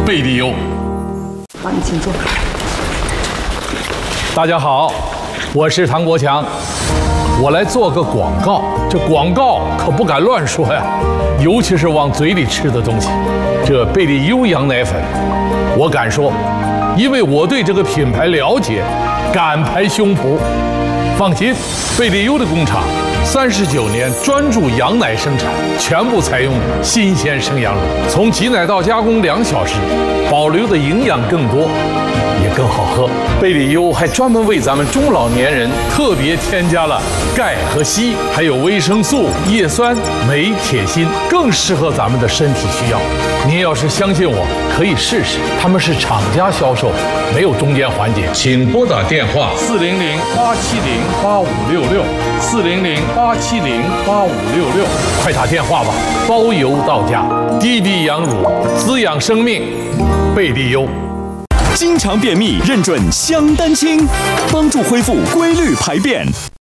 贝利优。 好，你请坐。 大家好，我是唐国强，我来做个广告。这广告可不敢乱说呀，尤其是往嘴里吃的东西。这贝利优羊奶粉，我敢说，因为我对这个品牌了解，敢拍胸脯。放心，贝利优的工厂39年专注羊奶生产，全部采用新鲜生羊乳，从挤奶到加工2小时，保留的营养更多，也更好喝。贝利优还专门为咱们中老年人特别添加了钙和硒，还有维生素、叶酸、镁、铁、锌，更适合咱们的身体需要。您要是相信我，可以试试，他们是厂家销售，没有中间环节。请拨打电话400-870-8566，400-870-8566，快打电话吧，包邮到家。滴滴羊乳，滋养生命，贝利优。 经常便秘，认准香丹清，帮助恢复规律排便。